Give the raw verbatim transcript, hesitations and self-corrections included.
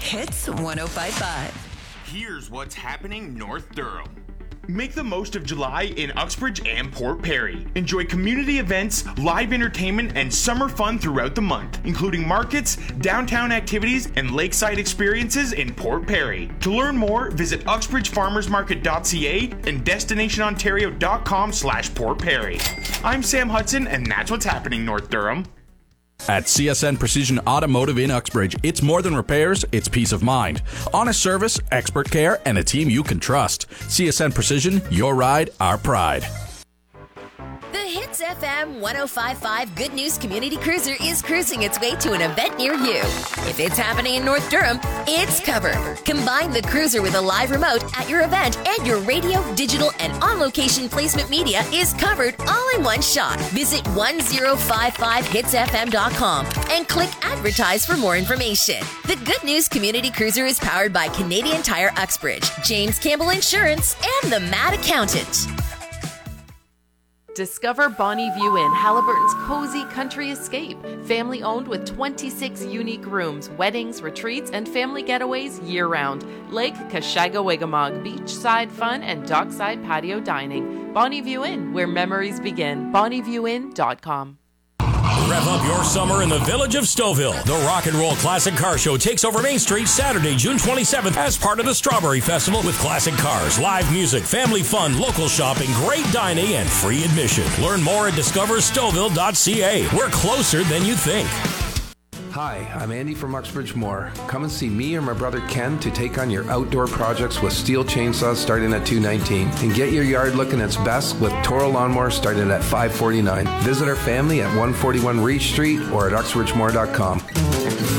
Hits one oh five point five. Here's what's happening North Durham. Make the most of July in Uxbridge and Port Perry. Enjoy community events, live entertainment, and summer fun throughout the month, including markets, downtown activities, and lakeside experiences in Port Perry. To learn more, visit uxbridge farmers market dot c a and destination ontario dot com slash Port Perry. I'm Sam Hudson, and that's what's happening North Durham. At C S N Precision Automotive in Uxbridge, it's more than repairs, it's peace of mind. Honest service, expert care, and a team you can trust. C S N Precision, your ride, our pride. The Hits F M one oh five point five Good News Community Cruiser is cruising its way to an event near you. If it's happening in North Durham, it's covered. Combine the cruiser with a live remote at your event, and your radio, digital, and on-location placement media is covered all in one shot. Visit one oh five five hits f m dot com and click Advertise for more information. The Good News Community Cruiser is powered by Canadian Tire Uxbridge, James Campbell Insurance, and the Mad Accountant. Discover Bonnie View Inn, Halliburton's cozy country escape. Family owned with twenty-six unique rooms, weddings, retreats, and family getaways year-round. Lake Kashagawigamog, beachside fun, and dockside patio dining. Bonnie View Inn, where memories begin. bonnie view inn dot com. Rev up your summer in the village of Stouffville. The Rock and Roll Classic Car Show takes over Main Street Saturday, June twenty-seventh as part of the Strawberry Festival with classic cars, live music, family fun, local shopping, great dining, and free admission. Learn more at discover stouffville dot c a. We're closer than you think. Hi, I'm Andy from Uxbridge Moore. Come and see me or my brother Ken to take on your outdoor projects with steel chainsaws starting at two nineteen, and get your yard looking its best with Toro lawnmowers starting at five forty-nine. Visit our family at one forty-one Reach Street or at uxbridge moore dot com.